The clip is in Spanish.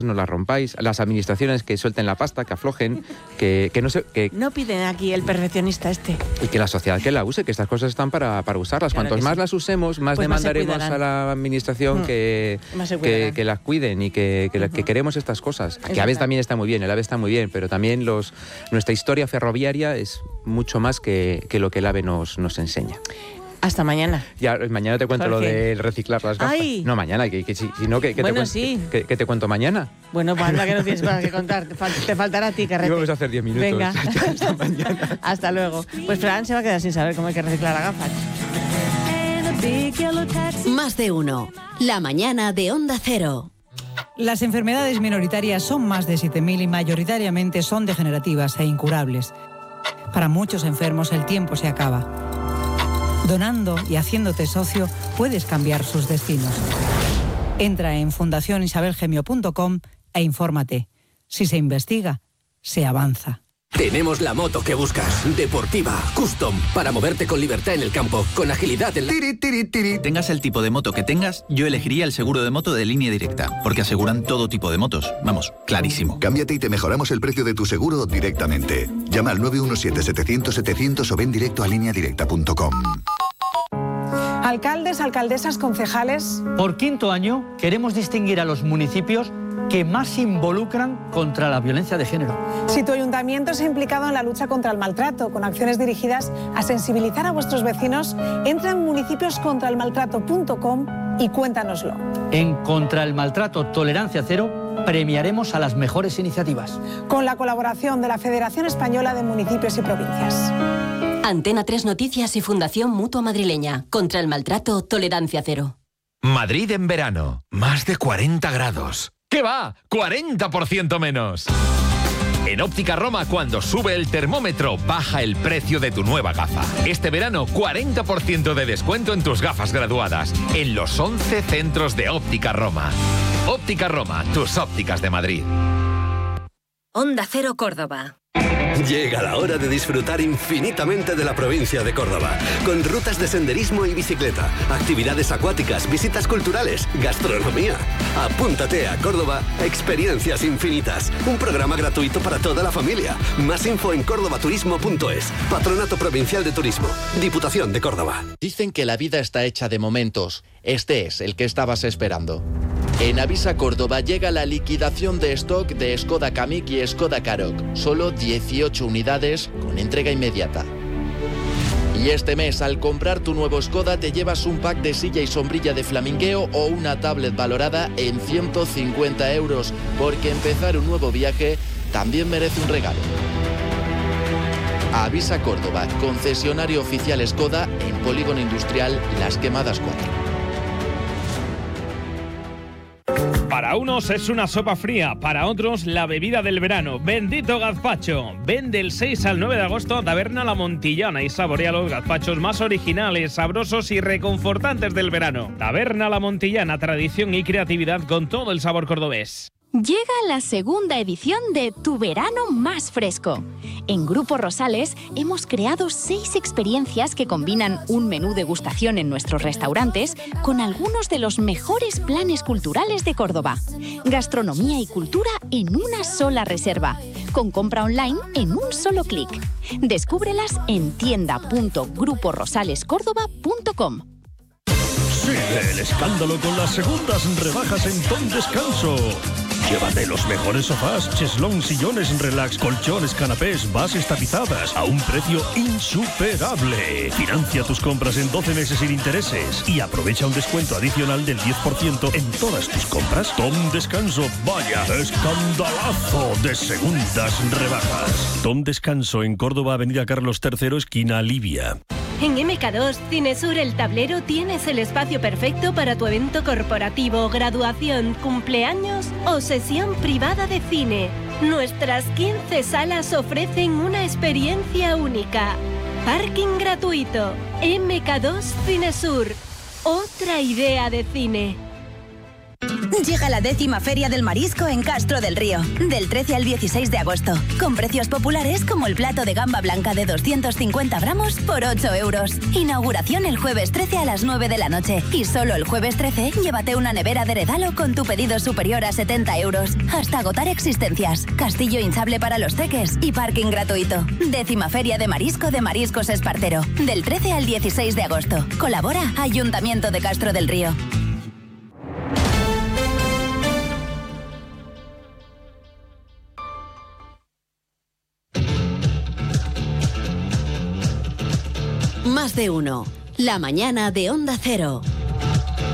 no las rompáis, las administraciones que suelten la pasta, que aflojen, que no se... Que, no piden aquí el perfeccionista este. Y que la sociedad que la use, que estas cosas están para usarlas. Claro. Cuantos más las usemos, más pues demandaremos más a la administración que las cuiden y que queremos estas cosas. Que AVES también está muy bien, el AVE está muy bien, pero también nuestra historia ferroviaria es mucho más que lo que el AVE nos enseña. Hasta mañana. Ya, mañana te cuento Jorge. lo de reciclar las gafas. ¡Ay! No, mañana, que bueno, sí. Que te cuento mañana. Bueno, pues anda que no tienes cosas que contar. Te faltará a ti, Carrete. Y vamos a hacer 10 minutos. Venga. Hasta mañana. Hasta luego. Pues Fran se va a quedar sin saber cómo hay que reciclar las gafas. Más de uno. La mañana de Onda Cero. Las enfermedades minoritarias son más de 7.000 y mayoritariamente son degenerativas e incurables. Para muchos enfermos el tiempo se acaba. Donando y haciéndote socio puedes cambiar sus destinos. Entra en fundacionisabelgemio.com e infórmate. Si se investiga, se avanza. Tenemos la moto que buscas. Deportiva, custom, para moverte con libertad en el campo, con agilidad en la... Tengas el tipo de moto que tengas, yo elegiría el seguro de moto de Línea Directa, porque aseguran todo tipo de motos. Vamos, clarísimo. Cámbiate y te mejoramos el precio de tu seguro directamente. Llama al 917-700-700 o ven directo a lineadirecta.com. Alcaldes, alcaldesas, concejales... Por quinto año queremos distinguir a los municipios que más se involucran contra la violencia de género. Si tu ayuntamiento se ha implicado en la lucha contra el maltrato, con acciones dirigidas a sensibilizar a vuestros vecinos, entra en municipioscontraelmaltrato.com y cuéntanoslo. En Contra el Maltrato Tolerancia Cero premiaremos a las mejores iniciativas. Con la colaboración de la Federación Española de Municipios y Provincias. Antena 3 Noticias y Fundación Mutua Madrileña. Contra el Maltrato Tolerancia Cero. Madrid en verano. Más de 40 grados. ¿Qué va? ¡40% menos! En Óptica Roma, cuando sube el termómetro, baja el precio de tu nueva gafa. Este verano, 40% de descuento en tus gafas graduadas, en los 11 centros de Óptica Roma. Óptica Roma, tus ópticas de Madrid. Onda Cero Córdoba. Llega la hora de disfrutar infinitamente de la provincia de Córdoba, con rutas de senderismo y bicicleta, actividades acuáticas, visitas culturales, gastronomía. Apúntate a Córdoba Experiencias Infinitas, un programa gratuito para toda la familia. Más info en cordobaturismo.es. Patronato Provincial de Turismo, Diputación de Córdoba. Dicen que la vida está hecha de momentos. Este es el que estabas esperando. En Avisa Córdoba llega la liquidación de stock de Skoda Kamiq y Skoda Karoq. Solo 18 unidades con entrega inmediata. Y este mes, al comprar tu nuevo Skoda, te llevas un pack de silla y sombrilla de flamingueo o una tablet valorada en 150 euros, porque empezar un nuevo viaje también merece un regalo. Avisa Córdoba, concesionario oficial Skoda en Polígono Industrial Las Quemadas 4. Para unos es una sopa fría, para otros la bebida del verano. Bendito gazpacho. Ven del 6 al 9 de agosto a Taberna La Montillana y saborea los gazpachos más originales, sabrosos y reconfortantes del verano. Taberna La Montillana, tradición y creatividad con todo el sabor cordobés. Llega la segunda edición de Tu Verano Más Fresco. En Grupo Rosales hemos creado 6 experiencias que combinan un menú degustación en nuestros restaurantes con algunos de los mejores planes culturales de Córdoba. Gastronomía y cultura en una sola reserva, con compra online en un solo clic. Descúbrelas en tienda.gruporosalescórdoba.com. Sigue el escándalo con las segundas rebajas en Tom Descanso. Llévate los mejores sofás, cheslón, sillones, relax, colchones, canapés, bases tapizadas a un precio insuperable. Financia tus compras en 12 meses sin intereses y aprovecha un descuento adicional del 10% en todas tus compras. Tom Descanso, vaya escandalazo de segundas rebajas. Tom Descanso en Córdoba, Avenida Carlos III, esquina Libia. En MK2 Cinesur El Tablero tienes el espacio perfecto para tu evento corporativo, graduación, cumpleaños o sesión privada de cine. Nuestras 15 salas ofrecen una experiencia única. Parking gratuito. MK2 Cinesur. Otra idea de cine. Llega la 10ª Feria del Marisco en Castro del Río, del 13 al 16 de agosto, con precios populares como el plato de gamba blanca de 250 gramos por 8 euros. Inauguración el jueves 13 a las 9 de la noche. Y solo el jueves 13, llévate una nevera de regalo con tu pedido superior a 70 euros. Hasta agotar existencias. Castillo hinchable para los teques y parking gratuito. 10ª Feria de Marisco de Mariscos Espartero, del 13 al 16 de agosto. Colabora Ayuntamiento de Castro del Río. Más de uno. La mañana de Onda Cero.